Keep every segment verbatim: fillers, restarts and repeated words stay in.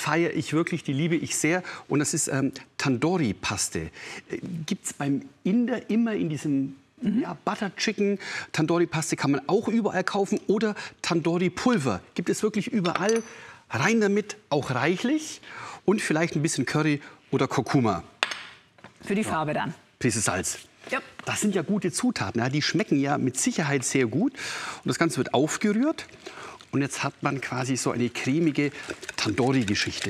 feiere ich wirklich, die liebe ich sehr. Und das ist ähm, Tandoori-Paste. Äh, Gibt es beim Inder immer in diesem mhm. ja, Butter Chicken. Tandoori-Paste kann man auch überall kaufen. Oder Tandoori-Pulver. Gibt es wirklich überall. Rein damit, auch reichlich. Und vielleicht ein bisschen Curry oder Kurkuma. Für die Farbe dann. Prise Salz. Ja. Das sind ja gute Zutaten. Ja. Die schmecken ja mit Sicherheit sehr gut. Und das Ganze wird aufgerührt. Und jetzt hat man quasi so eine cremige Tandoori-Geschichte.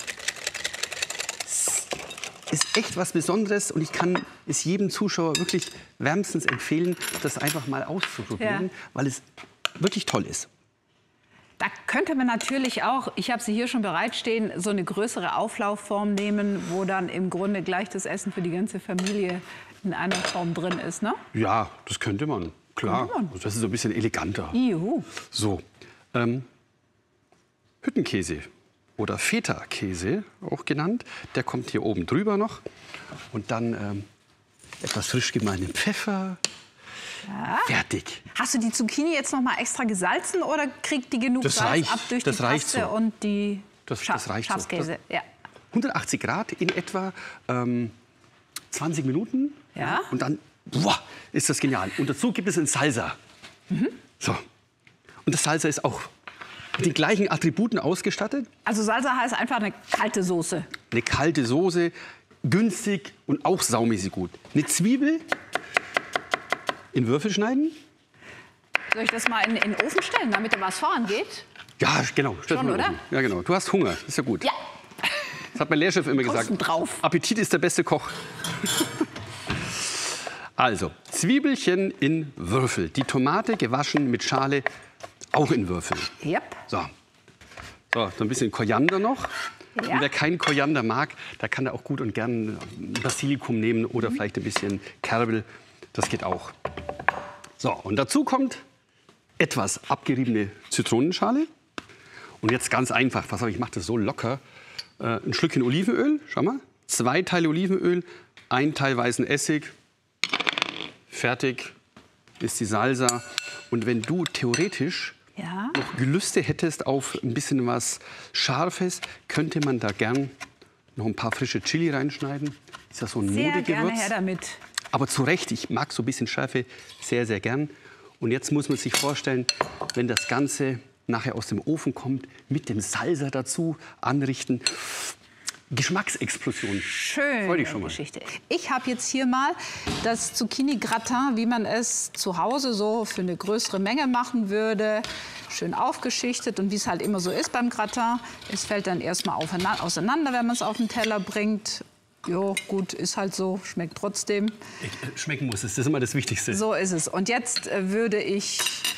Ist echt was Besonderes und ich kann es jedem Zuschauer wirklich wärmstens empfehlen, das einfach mal auszuprobieren, ja. weil es wirklich toll ist. Da könnte man natürlich auch, ich habe sie hier schon bereitstehen, so eine größere Auflaufform nehmen, wo dann im Grunde gleich das Essen für die ganze Familie in einer Form drin ist, ne? Ja, das könnte man, klar. Könnte man. Das ist so ein bisschen eleganter. Juhu. So. Ähm, Hüttenkäse oder Feta-Käse auch genannt, der kommt hier oben drüber noch. Und dann ähm, etwas frisch gemahlenen Pfeffer. Ja. Fertig. Hast du die Zucchini jetzt noch mal extra gesalzen oder kriegt die genug das Salz reicht, ab durch das die reicht Paste so. und die das, Scha das reicht Schafskäse? So. Das, ja. hundertachtzig Grad in etwa ähm, zwanzig Minuten. Ja. Und dann boah, ist das genial. Und dazu gibt es ein Salsa. Mhm. So. Und das Salsa ist auch mit den gleichen Attributen ausgestattet. Also Salsa heißt einfach eine kalte Soße. Eine kalte Soße, günstig und auch saumäßig gut. Eine Zwiebel in Würfel schneiden. Soll ich das mal in, in den Ofen stellen, damit da was vorangeht? Ja, genau. Schon, mal oder? Ofen. Ja, genau. Du hast Hunger, ist ja gut. Ja. Das hat mein Lehrchef immer gesagt. Drauf. Appetit ist der beste Koch. Also, Zwiebelchen in Würfel. Die Tomate gewaschen mit Schale, auch in Würfel. Yep. So. So, so ein bisschen Koriander noch. Ja. Und wer keinen Koriander mag, der kann da auch gut und gern Basilikum nehmen oder mhm. vielleicht ein bisschen Kerbel. Das geht auch. So, und dazu kommt etwas abgeriebene Zitronenschale. Und jetzt ganz einfach, pass auf, ich mache das so locker. Äh, ein Schlückchen Olivenöl, schau mal. Zwei Teile Olivenöl, ein Teil weißen Essig. Fertig ist die Salsa. Und wenn du theoretisch ja. noch Gelüste hättest auf ein bisschen was Scharfes, könnte man da gern noch ein paar frische Chili reinschneiden. Ist das so ein Sehr Modegewürz? gerne her damit. Aber zu Recht, ich mag so ein bisschen Schärfe sehr, sehr gern. Und jetzt muss man sich vorstellen, wenn das Ganze nachher aus dem Ofen kommt, mit dem Salsa dazu anrichten. Geschmacksexplosion. Schöne Geschichte. Ich habe jetzt hier mal das Zucchini-Gratin, wie man es zu Hause so für eine größere Menge machen würde. Schön aufgeschichtet und wie es halt immer so ist beim Gratin. Es fällt dann erstmal auseinander, wenn man es auf den Teller bringt. Jo, gut, ist halt so, schmeckt trotzdem. Schmecken muss es, das ist immer das Wichtigste. So ist es. Und jetzt äh, würde ich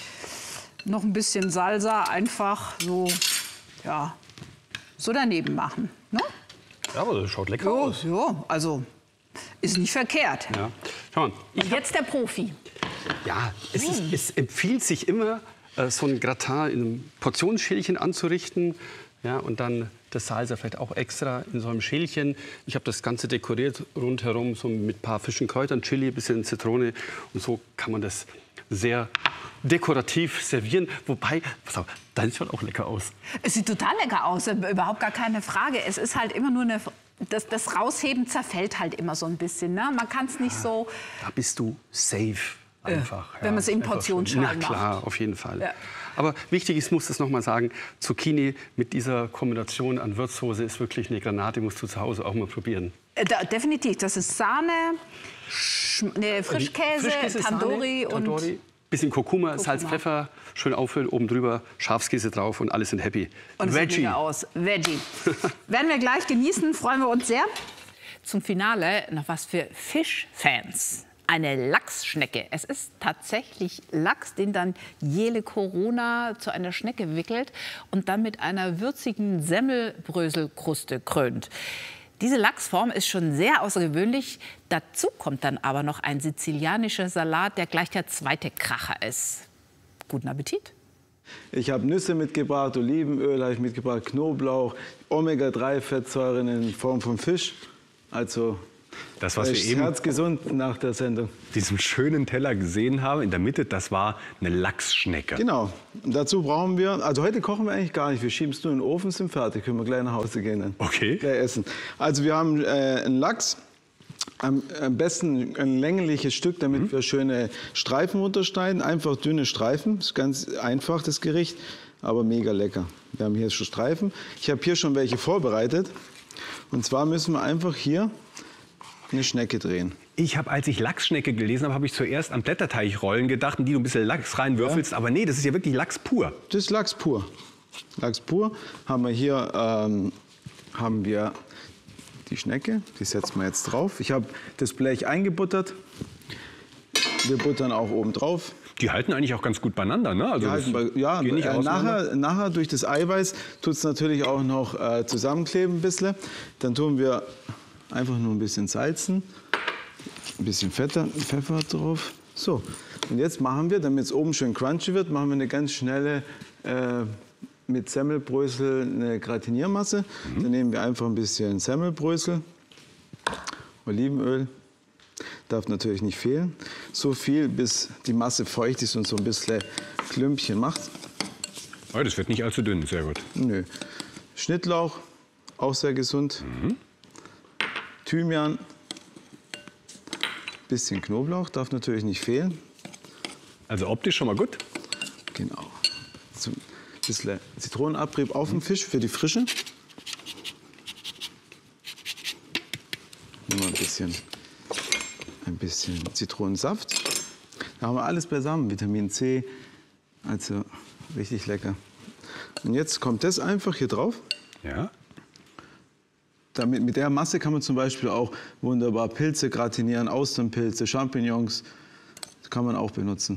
noch ein bisschen Salsa einfach so, ja, so daneben machen. Ne? Ja, aber das schaut lecker jo, aus. Ja, also ist nicht verkehrt. Ja. Schau mal. Und jetzt der Profi. Ja, es, ist, es empfiehlt sich immer, äh, so ein Gratin in einem Portionsschälchen anzurichten. Ja, und dann das Salsa vielleicht auch extra in so einem Schälchen. Ich habe das Ganze dekoriert rundherum so mit ein paar frischen Kräutern, Chili, ein bisschen Zitrone. Und so kann man das sehr dekorativ servieren. Wobei, pass auf, dein schaut auch lecker aus. Es sieht total lecker aus, überhaupt gar keine Frage. Es ist halt immer nur eine... Das, das Rausheben zerfällt halt immer so ein bisschen. Ne? Man kann es nicht so... Da bist du safe einfach. Äh, wenn man es in Portionsschalen macht. Na klar, auf jeden Fall. Ja. Aber wichtig ist, ich muss das noch mal sagen, Zucchini mit dieser Kombination an Würzsoße ist wirklich eine Granate, musst du zu Hause auch mal probieren. Äh, da, definitiv, das ist Sahne, Sch ne, Frischkäse, Frischkäse, Tandoori, Sahne, und... Tandoori, bisschen Kurkuma, Kurkuma, Salz, Pfeffer, schön auffüllen, oben drüber Schafskäse drauf und alle sind happy. Und Veggie. Sieht aus. Veggie. Werden wir gleich genießen, freuen wir uns sehr. Zum Finale noch was für Fischfans. Eine Lachsschnecke. Es ist tatsächlich Lachs, den dann Jele Corona zu einer Schnecke wickelt und dann mit einer würzigen Semmelbröselkruste krönt. Diese Lachsform ist schon sehr außergewöhnlich. Dazu kommt dann aber noch ein sizilianischer Salat, der gleich der zweite Kracher ist. Guten Appetit! Ich habe Nüsse mitgebracht, Olivenöl habe ich mitgebracht, Knoblauch, Omega drei Fettsäuren in Form von Fisch. Also Das, was wir ist eben herzgesund nach der Sendung. diesem schönen Teller gesehen haben, in der Mitte, das war eine Lachsschnecke. Genau. Und dazu brauchen wir, also heute kochen wir eigentlich gar nicht. Wir schieben es nur in den Ofen, sind fertig. Können wir gleich nach Hause gehen dann. Okay. Gleich essen. Also wir haben äh, einen Lachs. Am, am besten ein längliches Stück, damit mhm. wir schöne Streifen runterschneiden. Einfach dünne Streifen. Das ist ganz einfach, das Gericht, aber mega lecker. Wir haben hier schon Streifen. Ich habe hier schon welche vorbereitet. Und zwar müssen wir einfach hier eine Schnecke drehen. Ich habe, als ich Lachsschnecke gelesen habe, habe ich zuerst an Blätterteichrollen gedacht, in die du ein bisschen Lachs reinwürfelst. Ja. Aber nee, das ist ja wirklich Lachs pur. Das ist Lachs pur. Lachs pur. Haben wir hier ähm, haben wir die Schnecke. Die setzen wir jetzt drauf. Ich habe das Blech eingebuttert. Wir buttern auch oben drauf. Die halten eigentlich auch ganz gut beieinander, ne? Also halten bei, ja, nicht äh, nachher, nachher durch das Eiweiß tut es natürlich auch noch äh, zusammenkleben ein bisschen. Dann tun wir einfach nur ein bisschen salzen, ein bisschen Pfeffer, Pfeffer drauf. So, und jetzt machen wir, damit es oben schön crunchy wird, machen wir eine ganz schnelle, äh, mit Semmelbrösel eine Gratiniermasse. Mhm. Dann nehmen wir einfach ein bisschen Semmelbrösel, Olivenöl. Darf natürlich nicht fehlen. So viel, bis die Masse feucht ist und so ein bisschen Klümpchen macht. Oh, das wird nicht allzu dünn, sehr gut. Nö. Schnittlauch, auch sehr gesund. Mhm. Thymian, bisschen Knoblauch, darf natürlich nicht fehlen. Also optisch schon mal gut. Genau. So ein bisschen Zitronenabrieb auf dem Fisch für die Frische. Nur ein bisschen, ein bisschen Zitronensaft. Da haben wir alles beisammen, Vitamin C, also richtig lecker. Und jetzt kommt das einfach hier drauf. Ja. Damit, mit der Masse kann man zum Beispiel auch wunderbar Pilze gratinieren, Austernpilze, Champignons. Das kann man auch benutzen.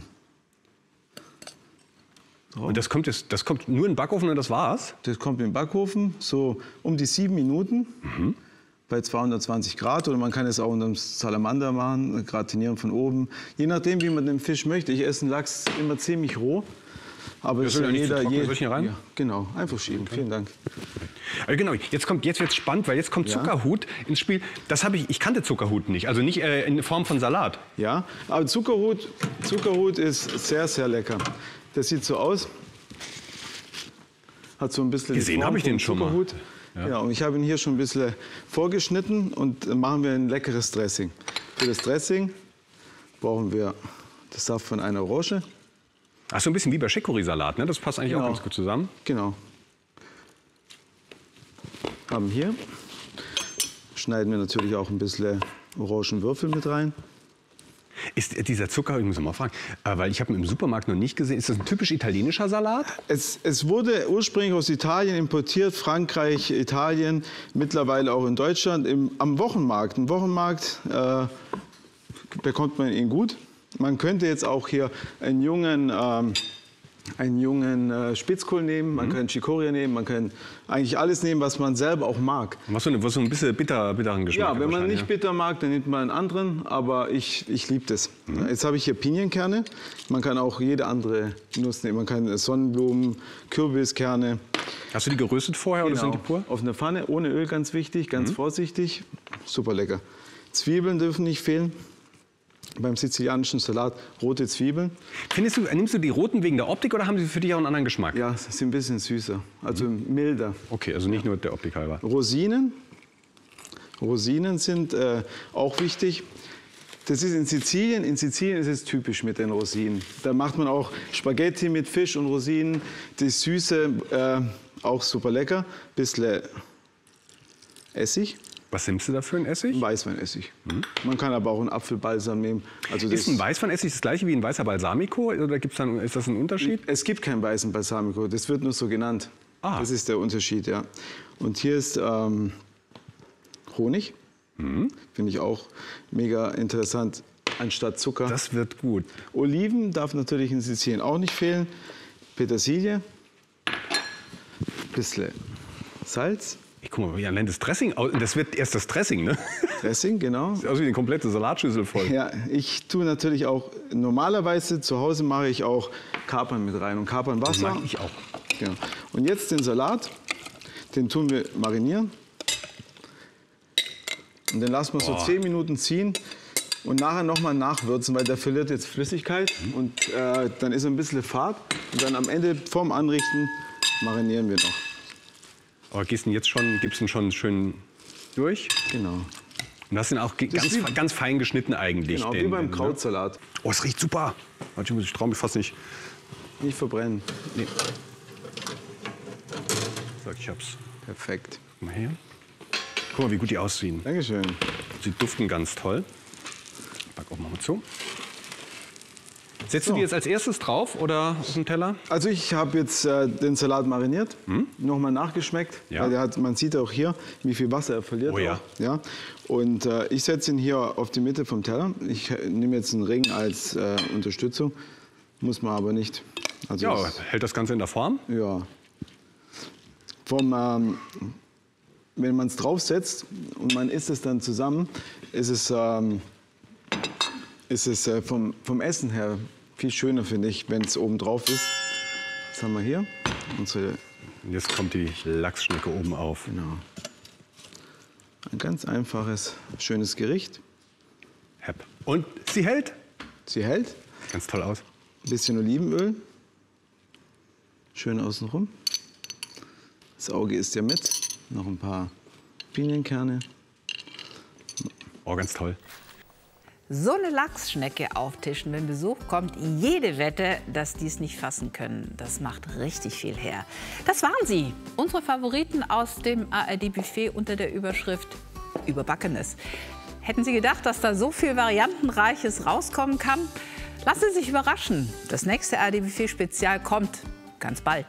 Und das kommt, jetzt, das kommt nur in den Backofen und das war's? Das kommt in den Backofen, so um die sieben Minuten mhm. bei zweihundertzwanzig Grad. Oder man kann es auch unter dem Salamander machen, gratinieren von oben. Je nachdem, wie man den Fisch möchte. Ich esse den Lachs immer ziemlich roh. Aber das ist ja jeder, jeder hier rein? Ja, genau, einfach schieben. Okay. Vielen Dank. Also genau, jetzt kommt, jetzt wird's spannend, weil jetzt kommt Zuckerhut ja. ins Spiel. Das habe ich, ich kannte Zuckerhut nicht, also nicht äh, in Form von Salat. Ja, aber Zuckerhut, Zuckerhut ist sehr, sehr lecker. Das sieht so aus. Hat so ein bisschen gesehen habe ich den schon mal. Ja. Ja, und ich habe ihn hier schon ein bisschen vorgeschnitten und dann machen wir ein leckeres Dressing. Für das Dressing brauchen wir das Saft von einer Orange. Ach, so ein bisschen wie bei Chicorée-Salat, ne? Das passt eigentlich genau. auch ganz gut zusammen. Genau. Haben hier. Schneiden wir natürlich auch ein bisschen Orangenwürfel mit rein. Ist dieser Zucker, ich muss mal fragen, weil ich habe ihn im Supermarkt noch nicht gesehen, ist das ein typisch italienischer Salat? Es, es wurde ursprünglich aus Italien importiert, Frankreich, Italien, mittlerweile auch in Deutschland. Im, am Wochenmarkt, im Wochenmarkt äh, bekommt man ihn gut. Man könnte jetzt auch hier einen jungen, ähm, einen jungen äh, Spitzkohl nehmen, man mhm. kann Chicorée nehmen, man kann eigentlich alles nehmen, was man selber auch mag. Was so, was so ein bisschen bitter, bitteren Geschmack. Ja, wenn man nicht ja. bitter mag, dann nimmt man einen anderen, aber ich, ich liebe das. Mhm. Jetzt habe ich hier Pinienkerne, man kann auch jede andere Nuss nehmen, man kann Sonnenblumen, Kürbiskerne. Hast du die geröstet vorher genau. oder sind die pur? Auf einer Pfanne, ohne Öl, ganz wichtig, ganz mhm. vorsichtig, super lecker. Zwiebeln dürfen nicht fehlen. Beim sizilianischen Salat rote Zwiebeln. Findest du, nimmst du die roten wegen der Optik oder haben sie für dich auch einen anderen Geschmack? Ja, sie sind ein bisschen süßer, also mhm. milder. Okay, also nicht nur der Optik halber. Rosinen. Rosinen sind äh, auch wichtig. Das ist in Sizilien. In Sizilien ist es typisch mit den Rosinen. Da macht man auch Spaghetti mit Fisch und Rosinen. Die Süße äh, auch super lecker. Bisschen Essig. Was nimmst du da für einen Essig? Weißweinessig. Mhm. Man kann aber auch einen Apfelbalsam nehmen. Also ist ein Weißweinessig das gleiche wie ein weißer Balsamico? Oder gibt's dann, ist das ein Unterschied? Es gibt keinen weißen Balsamico, das wird nur so genannt. Ah. Das ist der Unterschied, ja. Und hier ist ähm, Honig. Mhm. Finde ich auch mega interessant, anstatt Zucker. Das wird gut. Oliven darf natürlich in Sizilien auch nicht fehlen. Petersilie. Bisschen Salz. Ich guck mal, wie nennt das Dressing? Das wird erst das Dressing, ne? Dressing, genau. Sieht aus wie eine komplette Salatschüssel voll. Ja, ich tue natürlich auch, normalerweise zu Hause mache ich auch Kapern mit rein und Kapernwasser. Das mag ich auch. Genau. Und jetzt den Salat, den tun wir marinieren. Und den lassen wir so zehn Minuten ziehen und nachher nochmal nachwürzen, weil der verliert jetzt Flüssigkeit und äh, dann ist ein bisschen Fahrt. Und dann am Ende vorm Anrichten marinieren wir noch. Aber gehst du jetzt schon, gibst ihn schon schön durch? Genau. Und das sind auch ge- ganz, wie- ganz fein geschnitten eigentlich. Genau, wie den- beim ne? Krautsalat. Oh, es riecht super. Warte, ich traue mich fast nicht. Nicht verbrennen. Nee. So, ich hab's. Perfekt. Guck mal her. Guck mal, wie gut die aussehen. Dankeschön. Sie duften ganz toll. Ich pack auch mal zu. Setzt So. du die jetzt als erstes drauf oder auf den Teller? Also ich habe jetzt äh, den Salat mariniert, hm? nochmal nachgeschmeckt. Ja. Weil der hat, man sieht auch hier, wie viel Wasser er verliert. Oh ja. Auch, ja. Und äh, ich setze ihn hier auf die Mitte vom Teller. Ich äh, nehme jetzt einen Ring als äh, Unterstützung, muss man aber nicht. Also Ja, es- hält das Ganze in der Form? ja. Vom, ähm, wenn man es draufsetzt und man isst es dann zusammen, ist es, ähm, ist es äh, vom, vom Essen her viel schöner, finde ich, wenn es oben drauf ist. Das haben wir hier. Unsere, Und jetzt kommt die Lachsschnecke oben auf. genau. Ein ganz einfaches, schönes Gericht. Hepp. Und sie hält. Sie hält. Ganz toll aus. Ein bisschen Olivenöl. Schön außenrum. Das Auge isst ja mit. Noch ein paar Pinienkerne. Oh, ganz toll. So eine Lachsschnecke auftischen, wenn Besuch kommt, jede Wette, dass die es nicht fassen können. Das macht richtig viel her. Das waren sie, unsere Favoriten aus dem A R D-Buffet unter der Überschrift Überbackenes. Hätten Sie gedacht, dass da so viel Variantenreiches rauskommen kann? Lassen Sie sich überraschen. Das nächste A R D-Buffet-Spezial kommt ganz bald.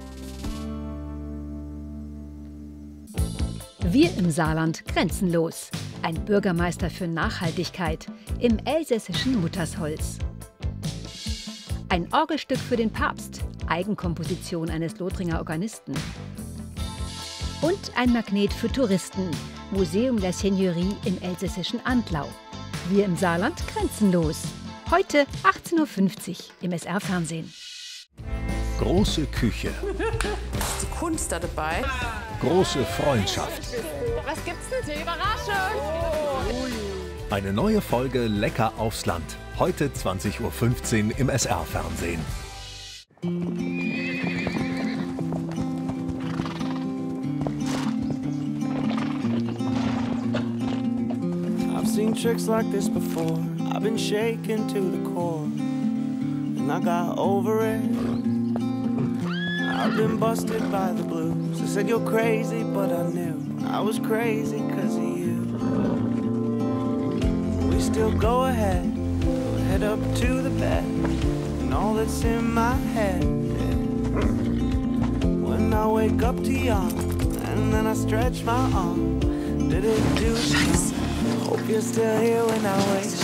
Wir im Saarland grenzenlos. Ein Bürgermeister für Nachhaltigkeit im elsässischen Muttersholz. Ein Orgelstück für den Papst, Eigenkomposition eines Lothringer Organisten. Und ein Magnet für Touristen, Museum der Seigneurie im elsässischen Antlau. Wir im Saarland grenzenlos. Heute achtzehn Uhr fünfzig im S R-Fernsehen. Große Küche, Die Kunst da dabei. große Freundschaft. Was gibt's denn für Überraschung? Eine neue Folge Lecker aufs Land. Heute zwanzig Uhr fünfzehn im S R-Fernsehen. I've seen tricks like this before. I've been shaken to the core, and I got over it. I've been busted by the blues. They said you're crazy, but I knew I was crazy because of you. We still go ahead, head up to the bed, and all that's in my head. Yeah. When I wake up to yawn, and then I stretch my arm, did it do something? Hope you're still here when I wake